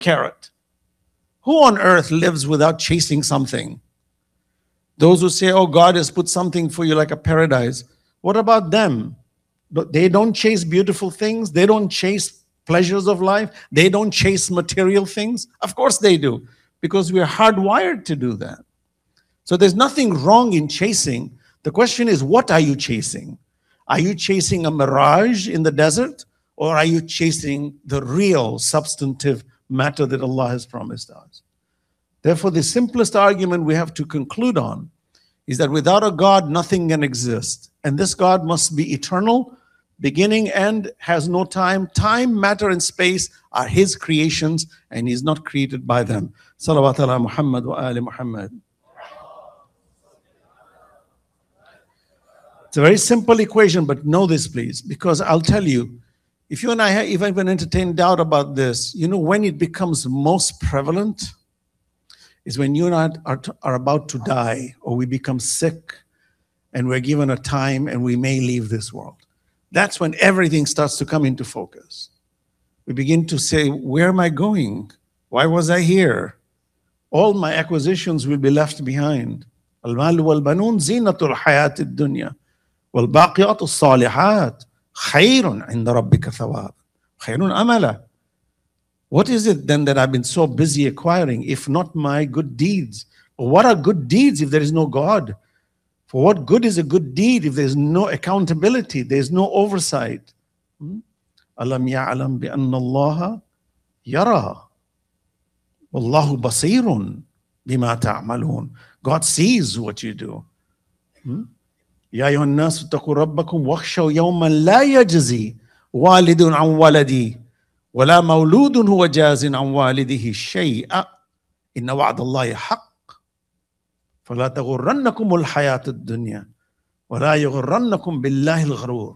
carrot. Who on earth lives without chasing something? Those who say, oh, God has put something for you like a paradise. What about them? They don't chase beautiful things. They don't chase pleasures of life. They don't chase material things. Of course they do, because we're hardwired to do that. So there's nothing wrong in chasing. The question is, what are you chasing? Are you chasing a mirage in the desert? Or are you chasing the real substantive matter that Allah has promised us? Therefore, the simplest argument we have to conclude on is that without a God, nothing can exist. And this God must be eternal, beginning, end, has no time. Time, matter, and space are His creations, and He's not created by them. Salawat ala Muhammad wa ali Muhammad. It's a very simple equation, but know this, please, because I'll tell you, if you and I have even entertained doubt about this, you know when it becomes most prevalent is when you and I are about to die, or we become sick and we're given a time and we may leave this world. That's when everything starts to come into focus. We begin to say, where am I going? Why was I here? All my acquisitions will be left behind. Al-mal wal-banun zinatul hayat ad-dunya wal-baqiyat as-salihat khayrun 'inda rabbika thawab khayrun amala. What is it then that I've been so busy acquiring, if not my good deeds? What are good deeds if there is no God? For what good is a good deed if there's no accountability, there's no oversight? Alam ya'lam bi anna Allah yara wallahu basirun bima ta'malun. God sees what you do. Ya ayyuhan nas ittaqu rabbakum wakhshaw yawman la yajzi walidun an waladi ولا مولود هو جاز عن والده شيئا إن وعد الله حق فلا تغرنكم الحياة الدنيا ولا يغرنكم بالله الغرور.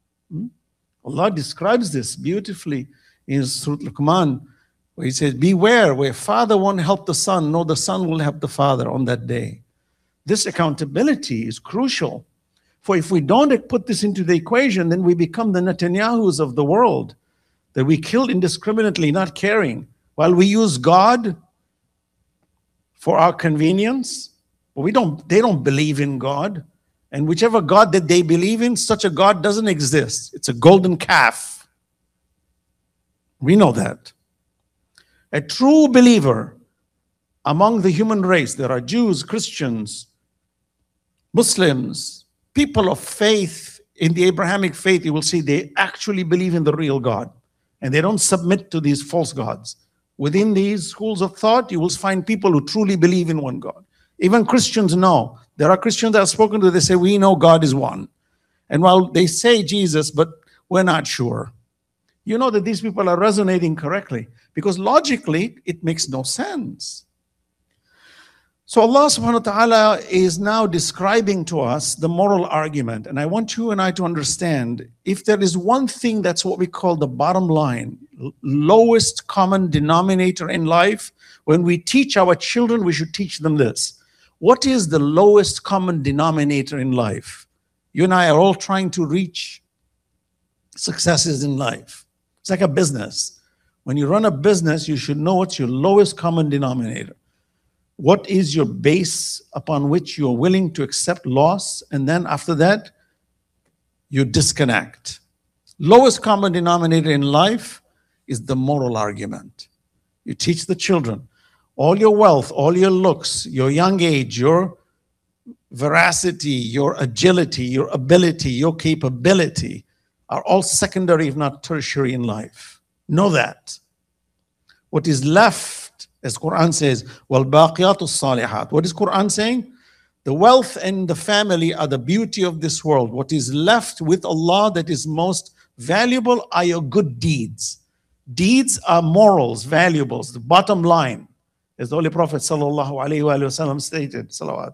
Allah describes this beautifully in Surah Luqman, where He says, beware, where father won't help the son, nor the son will help the father on that day. This accountability is crucial. For if we don't put this into the equation, then we become the Netanyahus of the world, that we kill indiscriminately, not caring, while we use God for our convenience. But they don't believe in God. And whichever God that they believe in, such a God doesn't exist. It's a golden calf. We know that. A true believer among the human race, there are Jews, Christians, Muslims, people of faith in the Abrahamic faith, you will see they actually believe in the real God. And they don't submit to these false gods. Within these schools of thought, you will find people who truly believe in one God. Even Christians know. There are Christians that I've spoken to, they say, we know God is one. And while they say Jesus, but we're not sure. You know that these people are resonating correctly, because logically, it makes no sense. So Allah subhanahu wa ta'ala is now describing to us the moral argument. And I want you and I to understand, if there is one thing that's what we call the bottom line, lowest common denominator in life, when we teach our children, we should teach them this. What is the lowest common denominator in life? You and I are all trying to reach successes in life. It's like a business. When you run a business, you should know what's your lowest common denominator. What is your base upon which you're willing to accept loss? And then after that, you disconnect. Lowest common denominator in life is the moral argument. You teach the children. All your wealth, all your looks, your young age, your veracity, your agility, your ability, your capability are all secondary, if not tertiary in life. Know that. What is left, as Quran says, وَالْبَاقِيَاتُ الصَّالِحَاتُ. What is Quran saying? The wealth and the family are the beauty of this world. What is left with Allah that is most valuable are your good deeds. Deeds are morals, valuables, the bottom line. As the Holy Prophet sallallahu alaihi wasallam stated, salawat.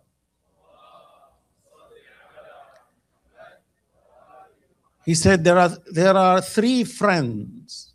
He said there are three friends,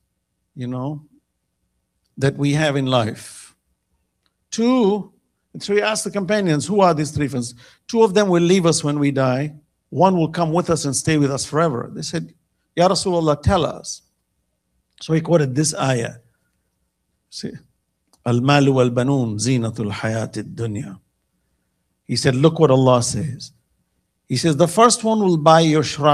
that we have in life. So he asked the companions, who are these three friends? Two of them will leave us when we die. One will come with us and stay with us forever. They said, Ya Rasulullah, tell us. So he quoted this ayah. See, al-malu wal-banun zinatul hayatid dunya. He said, look what Allah says. He says, the first one will buy your shroud